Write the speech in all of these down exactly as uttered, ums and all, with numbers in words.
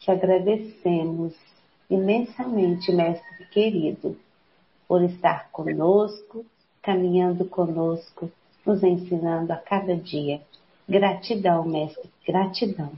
te agradecemos imensamente, Mestre querido, por estar conosco, caminhando conosco, nos ensinando a cada dia. Gratidão, Mestre, gratidão.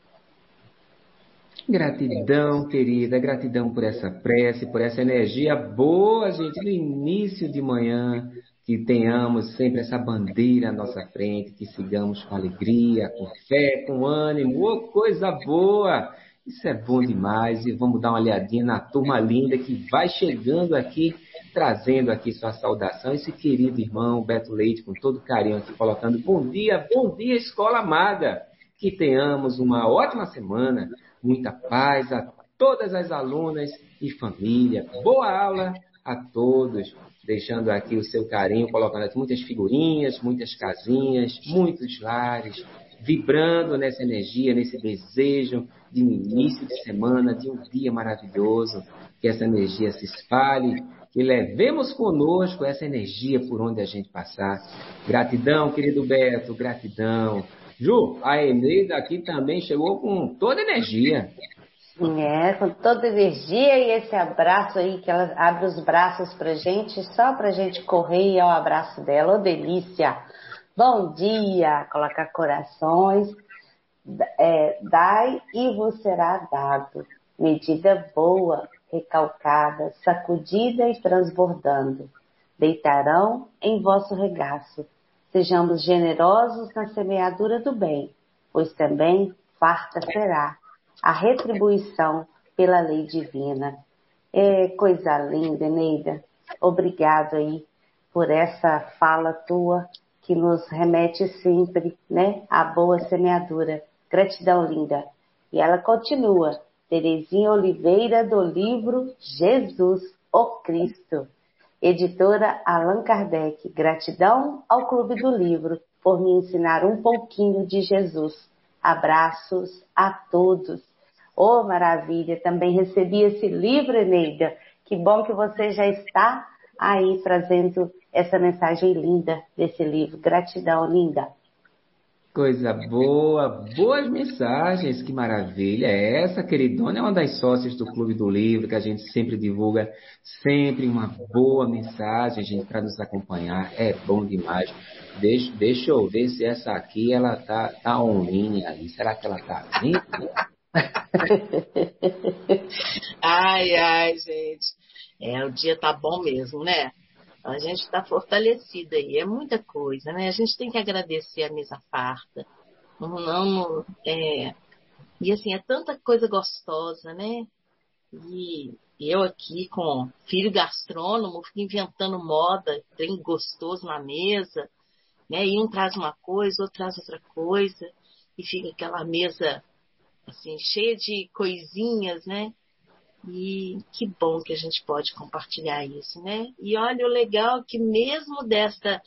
Gratidão, querida, gratidão por essa prece, por essa energia boa, gente, no início de manhã, que tenhamos sempre essa bandeira à nossa frente, que sigamos com alegria, com fé, com ânimo, oh, coisa boa! Isso é bom demais, e vamos dar uma olhadinha na turma linda que vai chegando aqui, trazendo aqui sua saudação, esse querido irmão Beto Leite, com todo carinho aqui, colocando bom dia, bom dia, Escola Amada, que tenhamos uma ótima semana, muita paz a todas as alunas e família. Boa aula a todos. Deixando aqui o seu carinho, colocando aqui muitas figurinhas, muitas casinhas, muitos lares, vibrando nessa energia, nesse desejo de um início de semana, de um dia maravilhoso. Que essa energia se espalhe, que levemos conosco essa energia por onde a gente passar. Gratidão, querido Beto, gratidão. Ju, a Eneida aqui também chegou com toda energia. É, com toda energia e esse abraço aí, que ela abre os braços pra gente, só pra gente correr e é o abraço dela, ô delícia. Bom dia, colocar corações, é, dai e vos será dado, medida boa, recalcada, sacudida e transbordando, deitarão em vosso regaço. Sejamos generosos na semeadura do bem, pois também farta será a retribuição pela lei divina. É coisa linda, Eneida. Obrigado aí por essa fala tua que nos remete sempre, né, à boa semeadura. Gratidão, linda. E ela continua. Terezinha Oliveira, do livro Jesus, o Cristo. Editora Allan Kardec. Gratidão ao Clube do Livro por me ensinar um pouquinho de Jesus. Abraços a todos. Oh, maravilha! Também recebi esse livro, Eneida. Que bom que você já está aí trazendo essa mensagem linda desse livro. Gratidão, linda. Coisa boa, boas mensagens, que maravilha. Essa, queridona, é uma das sócias do Clube do Livro, que a gente sempre divulga, sempre uma boa mensagem, gente, para nos acompanhar. É bom demais. Deixa, deixa eu ver se essa aqui, ela tá, tá online aí. Será que ela tá vindo? Ai, ai, gente. É, o dia tá bom mesmo, né? A gente está fortalecida aí, é muita coisa, né? A gente tem que agradecer a mesa farta. Não, não, é... E assim, é tanta coisa gostosa, né? E eu aqui com filho gastrônomo, fico inventando moda, tem gostoso na mesa, né? E um traz uma coisa, outro traz outra coisa, e fica aquela mesa assim, cheia de coisinhas, né? E que bom que a gente pode compartilhar isso, né? E olha, o legal é que mesmo desta